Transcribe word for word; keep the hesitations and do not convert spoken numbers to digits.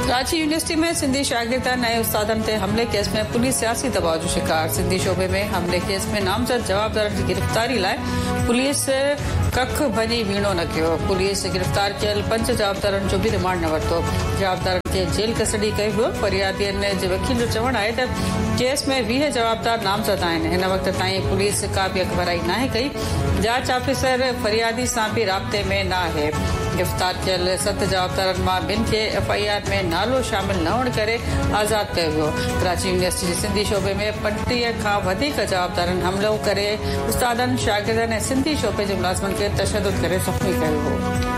Ranchi university में सिंधी शागिर्दनि ऐं उस्तादनि ते हमले केस में पुलिस सियासी दबाव जो शिकार। सिंधी शोबे में हमले केस में नामज़द जवाबदारनि जी गिरफ़्तारी लाइ पुलिस कख भञी वीणो न कयो। पुलिस गिरफ़्तार कयल पंज जवाबदारनि जो बि रिमांड न वरितो। जवाबदारनि खे जेल कस्टडी कयो वियो। फरियादियुनि जे वकील जो चवणु आहे त केस में वीह जवाबदार नामज़द आहिनि। हिन वक़्त ताईं पुलिस का बि अखबराई नाहे कई। जांच ऑफिसर फरियादी सां बि राब्ते में न आहे। गिरफ़्तार कयल सत जवाबदारनि मां ॿिनि खे एफ आई आर में नालो शामिल न हुअण करे आज़ाद कयो वियो। कराची यूनिवर्सिटी जे सिंधी शोबे में पंटीह खां वधीक जवाबदारनि हमलो करे उस्तादनि, शागिर्दनि ऐं सिंधी शोबे जे मुलाज़िमनि खे तशदुद करे ज़ख़्मी कयो हो।